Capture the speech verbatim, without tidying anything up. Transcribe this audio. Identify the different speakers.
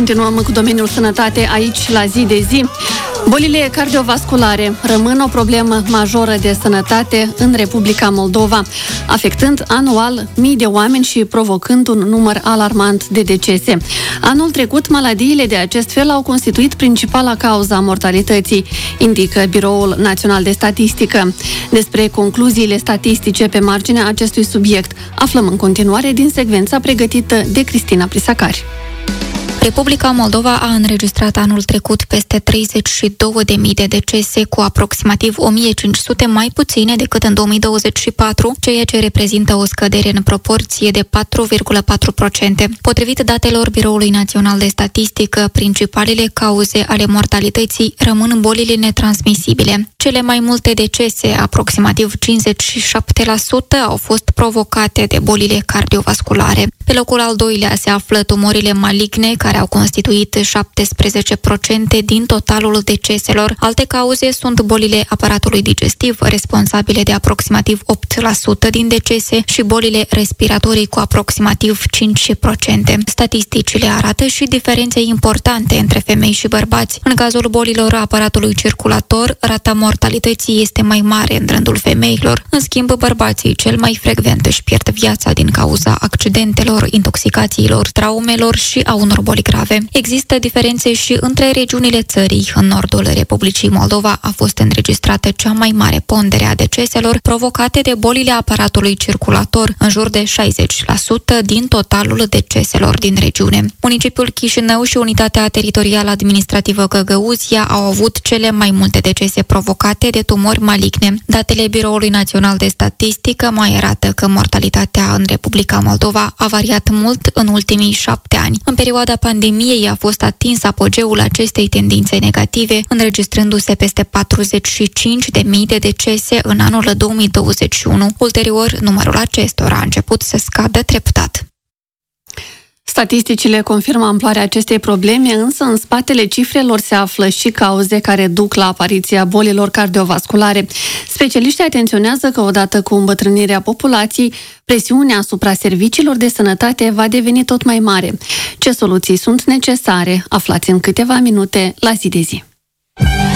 Speaker 1: Continuăm cu domeniul sănătate aici la Zi de Zi. Bolile cardiovasculare rămân o problemă majoră de sănătate în Republica Moldova, afectând anual mii de oameni și provocând un număr alarmant de decese. Anul trecut, maladiile de acest fel au constituit principala cauză a mortalității, indică Biroul Național de Statistică. Despre concluziile statistice pe marginea acestui subiect aflăm în continuare din secvența pregătită de Cristina Prisacari.
Speaker 2: Republica Moldova a înregistrat anul trecut peste treizeci și două de mii de decese, cu aproximativ o mie cinci sute mai puține decât în două mii douăzeci și patru, ceea ce reprezintă o scădere în proporție de patru virgulă patru la sută. Potrivit datelor Biroului Național de Statistică, principalele cauze ale mortalității rămân bolile netransmisibile. Cele mai multe decese, aproximativ cincizeci și șapte la sută, au fost provocate de bolile cardiovasculare. Pe locul al doilea se află tumorile maligne, care au constituit șaptesprezece la sută din totalul deceselor. Alte cauze sunt bolile aparatului digestiv, responsabile de aproximativ opt la sută din decese, și bolile respiratorii, cu aproximativ cinci la sută. Statisticile arată și diferențe importante între femei și bărbați. În cazul bolilor aparatului circulator, rata mortalității este mai mare în rândul femeilor. În schimb, bărbații cel mai frecvent își pierd viața din cauza accidentelor, intoxicațiilor, traumelor și a unor boli grave. Există diferențe și între regiunile țării. În nordul Republicii Moldova a fost înregistrată cea mai mare pondere a deceselor provocate de bolile aparatului circulator, în jur de șaizeci la sută din totalul deceselor din regiune. Municipiul Chișinău și Unitatea Teritorială Administrativă Găgăuzia au avut cele mai multe decese provocate de tumori maligne. Datele Biroului Național de Statistică mai arată că mortalitatea în Republica Moldova a variat mult în ultimii șapte ani. În perioada pandemiei a fost atins apogeul acestei tendințe negative, înregistrându-se peste patruzeci și cinci de mii de decese în anul două mii douăzeci și unu. Ulterior, numărul acestora a început să scadă treptat.
Speaker 1: Statisticile confirmă amploarea acestei probleme, însă în spatele cifrelor se află și cauze care duc la apariția bolilor cardiovasculare. Specialiștii atenționează că odată cu îmbătrânirea populației, presiunea asupra serviciilor de sănătate va deveni tot mai mare. Ce soluții sunt necesare? Aflați în câteva minute la Zi de Zi.